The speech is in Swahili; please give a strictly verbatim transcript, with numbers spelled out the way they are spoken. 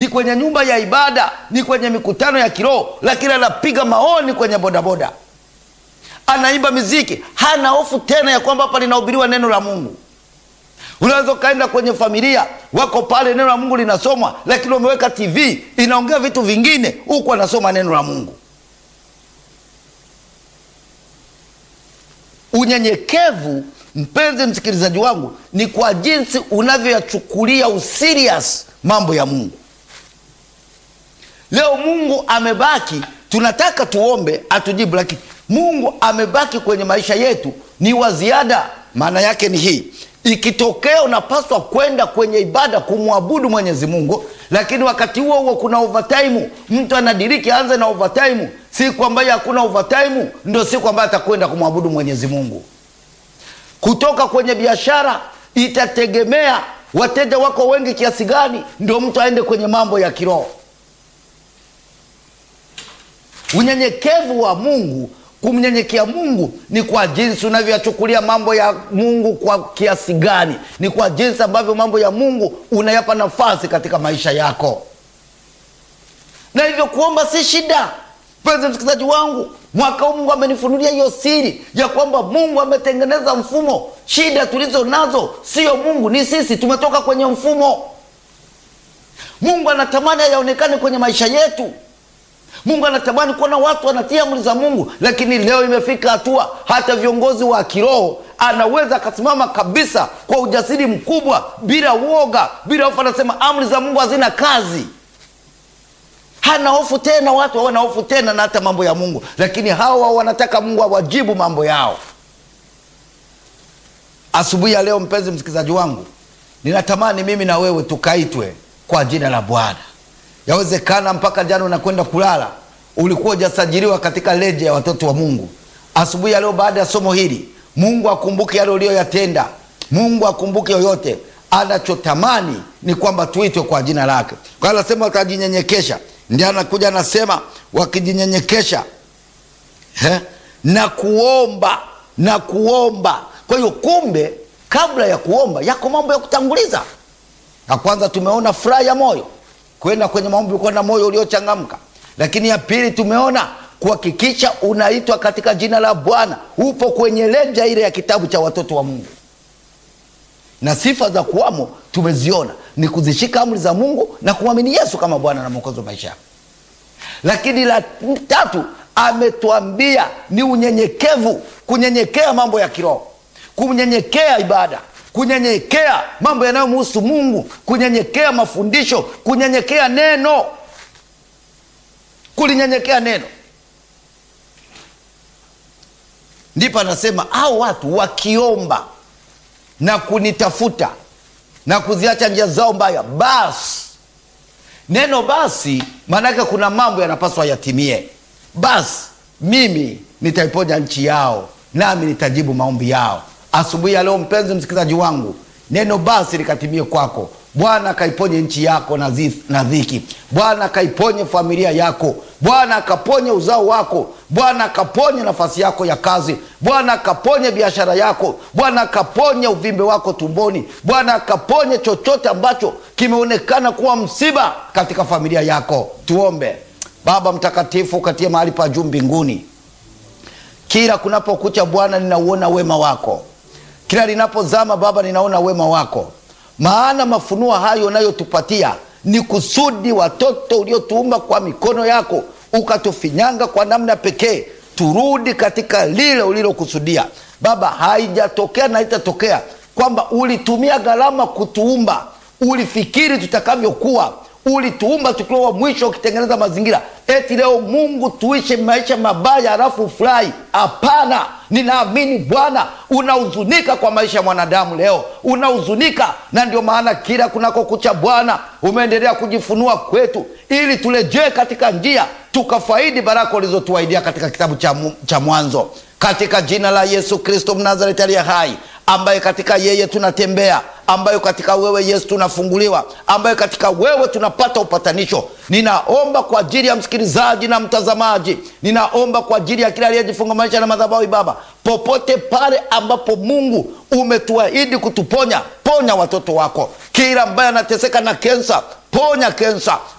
kwenye nyumba ya ibada, ni kwenye mikutano ya kiroho, lakini anapiga maoni kwenye bodaboda, anaimba miziki, hana hofu tena ya kwamba hapa linahubiriwa neno la Mungu. Unaweza kaenda kwenye familia, wako pale neno la Mungu linasomwa, lakini wameweka T V inaongea vitu vingine huku anasoma neno la Mungu. Unyenyekevu, mpenzi msikilizaji wangu, ni kwa jinsi unavyoyachukulia userious mambo ya Mungu. Leo Mungu amebaki, tunataka tuombe atujibu, lakini Mungu amebaki kwenye maisha yetu ni wa ziada. Maana yake ni hii: ikitokea unapaswa kwenda kwenye ibada kumwabudu Mwenyezi Mungu, lakini wakati huo huo kuna overtime, mtu anadiriki anze na overtime, siku ambayo hakuna overtime ndio siku ambayo atakwenda kumwabudu Mwenyezi Mungu. Kutoka kwenye biashara, itategemea wateja wako wengi kiasi gani ndio mtu aende kwenye mambo ya kiroho. Unyenyekevu wa Mungu, kumnyenyekea Mungu, ni kwa jinsi unavyochukulia mambo ya Mungu kwa kiasi gani, ni kwa jinsi ambavyo mambo ya Mungu unayapa nafasi katika maisha yako. Na hivyo kuomba si shida. Mpenzi msikilizaji wangu, mwaka huu Mungu amenifunulia hiyo siri ya kwamba Mungu ametengeneza mfumo. Shida tulizo nazo sio Mungu, ni sisi tumetoka kwenye mfumo. Mungu anatamani yaonekane kwenye maisha yetu. Mungu anatamani kuona watu wanatia amri za Mungu, lakini leo imefika hatua hata viongozi wa kiroho anaweza akasimama kabisa kwa ujasiri mkubwa, bila uoga, bila hofu, anasema amri za Mungu hazina kazi. Hana hofu tena, watu hawana hofu tena na hata mambo ya Mungu, lakini hawa wanataka Mungu awajibu mambo yao. Asubuhi ya leo, mpenzi msikilizaji wangu, ninatamani mimi na wewe tukaitwe kwa jina la Bwana. Yawezekana mpaka jana unakwenda kulala ulikuwa hujasajiliwa katika leje ya watoto wa Mungu. Asubuhi ya leo, baada ya somo hili, Mungu akumbuke yale uliyoyatenda. Mungu akumbuke yoyote. Anachotamani ni kwamba tuitwe kwa jina lake. Kwa hiyo anasema watajinyenyekesha. Ndiye anakuja anasema wakijinyenyekesha He? na kuomba na kuomba. Kwa hiyo kumbe, kabla ya kuomba yako mambo ya kutanguliza. Na kwanza tumeona furaha ya moyo, kwenda kwenye maombi kwa na moyo uliochangamka. Lakini ya pili tumeona kuhakikisha unaitwa katika jina la Bwana, upo kwenye leja ile ya kitabu cha watoto wa Mungu. Na sifa za kuwamo tumeziona ni kuzishika amri za Mungu na kumwamini Yesu kama Bwana na Mwokozi wa maisha yako. Lakini la tatu ametuambia ni unyenyekevu, kunyenyekea mambo ya kiroho, kunyenyekea ibada, kunyenyekea mambo yanayomhusu Mungu, kunyenyekea mafundisho, kunyenyekea neno, kulinyenyekea neno. Ndipo anasema hao watu wakiomba na kunitafuta na kuziacha njia zao mbaya, basi. Neno basi maanake kuna mambo yanapaswa yatimie. Basi mimi nitaiponya nchi yao, nami nitajibu maombi yao. Asubuhi ya leo, mpenzi msikilizaji wangu, neno basi likatimie kwako. Bwana akaiponye nchi yako na dhiki. Bwana akaiponye familia yako. Bwana akaponye uzao wako. Bwana akaponye nafasi yako ya kazi. Bwana akaponye biashara yako. Bwana akaponye uvimbe wako tumboni. Bwana akaponye chochote ambacho kimeonekana kuwa msiba katika familia yako. Tuombe. Baba mtakatifu, katie mahali pa juu mbinguni, kila kunapokucha Bwana ninauona wema wako. Kila linapozama Baba ninaona wema wako. Maana mafunuo hayo unayotupatia ni kusudi watoto uliotuumba kwa mikono yako ukatufinyanga kwa namna pekee turudi katika lile ulilokusudia. Baba, haijatokea na haitatokea kwamba ulitumia gharama kutuumba, ulifikiri tutakavyokuwa, ulituumba tukiwa wa mwisho ukitengeneza mazingira eti leo Mungu tuishi maisha mabaya halafu furahi. Hapana. Ninaamini Bwana unahuzunika kwa maisha ya mwanadamu leo, unahuzunika, na ndio maana kila kunako kucha Bwana umeendelea kujifunua kwetu ili turejee katika njia tukafaidi baraka ulizotuahidia katika kitabu cha, cha Mwanzo. Katika jina la Yesu Kristo Mnazareti aliye hai, ambaye katika yeye tunatembea, ambaye katika wewe Yesu tunafunguliwa, ambaye katika wewe tunapata upatanisho. Ninaomba kwa ajili ya msikilizaji na mtazamaji, ninaomba kwa ajili ya kila aliyejifunga maisha na madhabahu. Baba, popote pale ambapo Mungu umetuahidi kutuponya, ponya watoto wako. Kila ambaye anateseka na kensa, ponya kensa.